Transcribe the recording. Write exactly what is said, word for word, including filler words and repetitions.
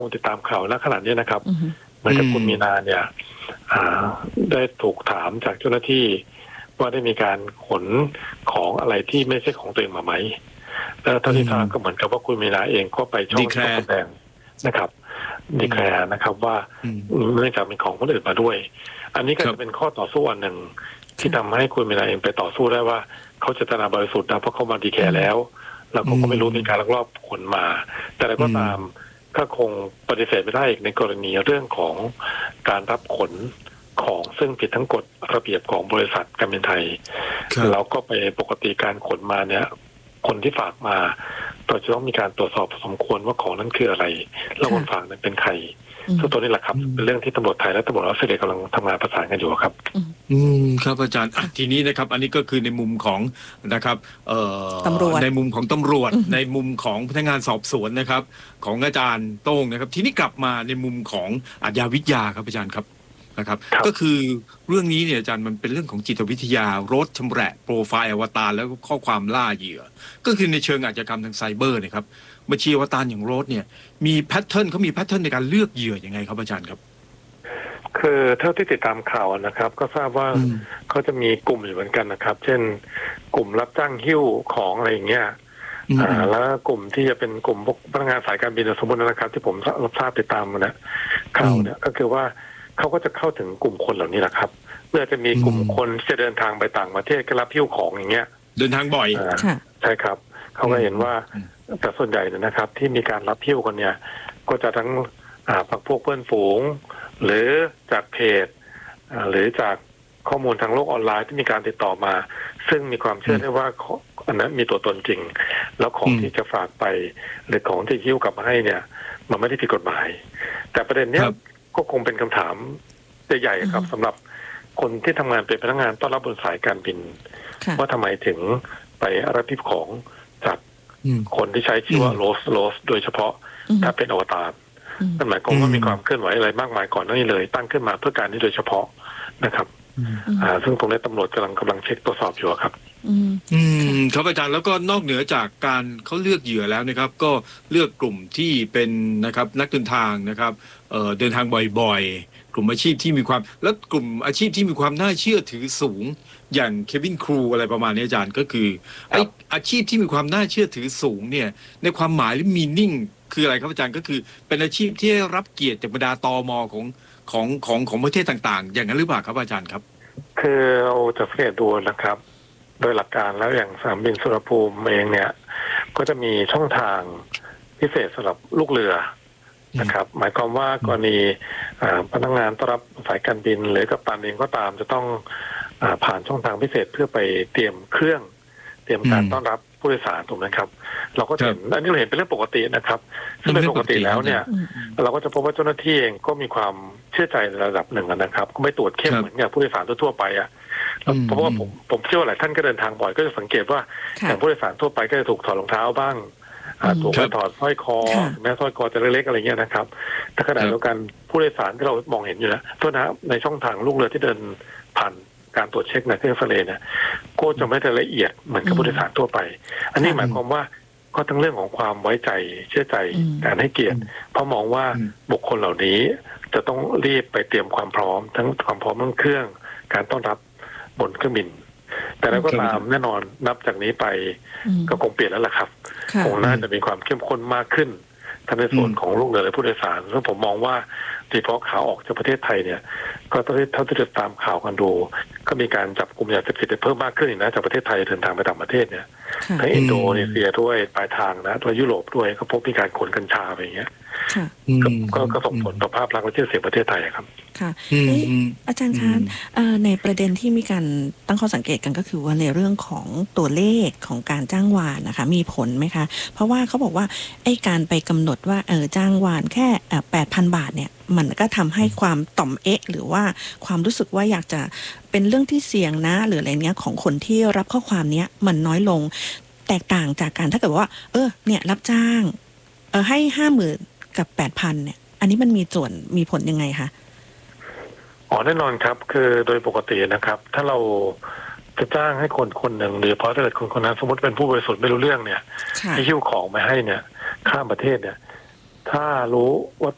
ติดตามข่าวณขณะนี้นะครับเหมือนกับคุณมีนาเนี่ยได้ถูกถามจากเจ้าหน้าที่ว่าได้มีการขนของอะไรที่ไม่ใช่ของตัวเองมาไหมแล้วเท่าที่ทราบก็เหมือนกับว่าคุณมีนาเองก็ไปช่องแสดงนะครับดีแคร์นะครับว่าเนื่องจากมีของคนอื่นมาด้วยอันนี้ก็จะเป็นข้อต่อสู้อันหนึ่งที่ทำให้คุณมีนาเองไปต่อสู้ได้ว่าเขาเจตนาบริสุทธิ์นะเพราะเขามาดีแคร์แล้วเราก็ไม่รู้มีการลักลอบขนมาแต่แล้วก็ตามก็คงปฏิเสธไม่ได้อีกในกรณีเรื่องของการรับขนของซึ่งผิดทั้งกฎระเบียบของบริษัทการบินไทยแล้วก็ไปปกติการขนมาเนี่ยคนที่ฝากมาเราจะต้องมีการตรวจสอบสมควรว่าของนั้นคืออะไรแล้วคนฝากนั้นเป็นใครซึ่งตัวนี้แหละครับเป็นเรื่องที่ตำรวจไทยและตำรวจออสเตรเลียกำลังทำงานประสานกันอยู่ครับอืมครับอาจารย์ทีนี้นะครับอันนี้ก็คือในมุมของนะครับเอ่อตำรวจในมุมของตำรวจในมุมของพนักงานสอบสวนนะครับของอาจารย์โต้งนะครับทีนี้กลับมาในมุมของอาชญาวิทยาครับอาจารย์ครับนะครับก็คือเรื่องนี้เนี่ยอาจารย์มันเป็นเรื่องของจิตวิทยารถชำแหละโปรไฟล์อวตารแล้วก็ข้อความล่าเหยื่อก็คือในเชิงอาชญากรรมทางไซเบอร์นะครับบัญชีอวตารอย่างโรสเนี่ยมีแพทเทิร์นเขามีแพทเทิร์นในการเลือกเหยื่อยังไงครับอาจารย์ครับคือเท่าที่ติดตามข่าวนะครับก็ทราบว่าเขาจะมีกลุ่มอยู่เหมือนกันนะครับเช่นกลุ่มรับจ้างหิ้วของอะไรอย่างเงี้ยแล้วกลุ่มที่จะเป็นกลุ่มพนักงานสายการบินสมมตินะครับที่ผมรับทราบติดตามมาเนี่ยข่าวเนี่ยก็คือว่าเขาก็จะเข้าถึงกลุ่มคนเหล่านี้แหละครับเพื่อจะมีกลุ่มคนที่จะเดินทางไปต่างประเทศก็รับหิ้วของอย่างเงี้ยเดินทางบ่อยใช่ครับเขาก็เห็นว่าแต่ส่วนใหญ่นะครับที่มีการรับหิ้วกันเนี่ยก็จะทั้งพรรคพวกเพื่อนฝูงหรือจากเพจหรือจากข้อมูลทางโลกออนไลน์ที่มีการติดต่อมาซึ่งมีความเชื่อได้ว่าอันนั้นมีตัวตนจริงแล้วของที่จะฝากไปหรือของที่หิ้วกลับมาให้เนี่ยมันไม่ได้ผิดกฎหมายแต่ประเด็นเนี้ยก็คงเป็นคำถามใหญ่ๆครับสำหรับคนที่ทำงานเป็นพนักงานต้อนรับบนสายการบินว่าทำไมถึงไปรับผิดของจากคนที่ใช้ชื่อว่าโรสโรสโดยเฉพาะถ้าเป็นอวตารนั่นหมายความว่ามีความเคลื่อนไหวอะไรมากมายก่อนหน้านี้เลยตั้งขึ้นมาเพื่อการนี้โดยเฉพาะนะครับอ่าซึ่งตรงนี้ตำรวจกำลังกำลังเช็คตรวจสอบอยู่ครับอืมครับอาจารย์แล้วก็นอกเหนือจากการเขาเลือกเหยื่อแล้วนะครับก็เลือกกลุ่มที่เป็นนะครับนักเดินทางนะครับเอ่อเดินทางบ่อยๆกลุ่มอาชีพที่มีความและกลุ่มอาชีพที่มีความน่าเชื่อถือสูงอย่างเคบินครูอะไรประมาณนี้อาจารย์ก็คือไออาชีพที่มีความน่าเชื่อถือสูงเนี่ยในความหมายหรือมีนิ่งคืออะไรครับอาจารย์ก็คือเป็นอาชีพที่ได้รับเกียรติจากบรรดาตม.ของของของของประเทศต่างๆอย่างนั้นหรือเปล่าครับอาจารย์ครับคือเราจะสังเกตดูนะครับโดยหลักการแล้วอย่างสนามบินสุวรรณภูมิเองเนี่ยก็จะมีช่องทางพิเศษสำหรับลูกเรือนะครับหมายความว่ากรณีพนักงานต้อนรับสายการบินหรือกัปตันเองก็ตามจะต้องผ่านช่องทางพิเศษเพื่อไปเตรียมเครื่องเตรียมการต้อนรับผู้โดยสารถูกไหมครับเราก็เห็นอันนี้เราเห็นเป็นเรื่องปกตินะครับซึ่งเป็นปกติแล้วเนี่ยเราก็จะพบว่าเจ้าหน้าที่เองก็มีความเชื่อใจในระดับหนึ่งนะครับก็ไม่ตรวจเข้มเหมือนกับผู้โดยสารทั่วไปอ่ะเพราะว่าผมผมเชื่อว่าหลายท่านก็เดินทางบ่อยก็จะสังเกตว่าอย่างผู้โดยสารทั่วไปก็จะถูกถอดรองเท้าบ้างถูกถอดสร้อยคอแม้สร้อยคอจะเล็กๆอะไรเงี้ยนะครับแต่ขณะเดียวกันผู้โดยสารที่เรามองเห็นอยู่นะตัวนะในช่องทางลูกเรือที่เดินผ่านการตรวจเช็คในเครื่องเอ็กซเรย์เนี่ยก็จะไม่ได้ละเอียดเหมือนกับผู้โดยสารทั่วไปอันนี้หมายความว่าก็ทั้งเรื่องของความไว้ใจเชื่อใจการให้เกียรติเพราะมองว่าบุคคลเหล่านี้จะต้องรีบไปเตรียมความพร้อมทั้งความพร้อมเรื่องเครื่องการต้อนรับบนเครื่องบินแต่แล้วก็ตามแน่นอนนับจากนี้ไปก็คงเปลี่ยนแล้วล่ะครับคงน่าจะมีความเข้มข้นมากขึ้นทั้งในส่วนของลูกเรือและผู้โดยสารซึ่งผมมองว่าโดยเฉพาะข่าวออกจากประเทศไทยเนี่ยก็ต้องเท่าที่จะตามข่าวกันดูก็มีการจับกลุ่มยาเสพติดเพิ่มมากขึ้นนะจากประเทศไทยเดินทางไปต่างประเทศเนี่ยทั้งอินโดนีเซียด้วยปลายทางนะตัวยุโรปด้วยก็พบมีการขนกัญชาไปอย่างเงี้ยก็ส่งผลต่อภาพลักษณ์และชื่อเสียงประเทศไทยครับค่ะอาจารย์คะในประเด็นที่มีการตั้งข้อสังเกตกันก็คือว่าในเรื่องของตัวเลขของการจ้างวานนะคะมีผลไหมคะเพราะว่าเขาบอกว่าไอ้การไปกำหนดว่าเออจ้างวานแค่แปดพันบาทเนี่ยมันก็ทำให้ความต่อมเอ๊ะหรือว่าความรู้สึกว่าอยากจะเป็นเรื่องที่เสี่ยงนะหรืออะไรเนี้ยของคนที่รับข้อความเนี้ยมันน้อยลงแตกต่างจากการถ้าเกิดว่าเออเนี่ยรับจ้างเออให้ห้าหมื่นกับแปดพันเนี่ยอันนี้มันมีส่วนมีผลยังไงคะอ๋อแน่นอนครับคือโดยปกตินะครับถ้าเราจะจ้างให้คนคนหนึ่งหรือเพราะถ้าเกิดคนคนนั้นสมมติเป็นผู้บริสุทธิ์ไม่รู้เรื่องเนี่ยให้หิ้วของมาให้เนี่ยข้ามประเทศเนี่ยถ้ารู้ว่า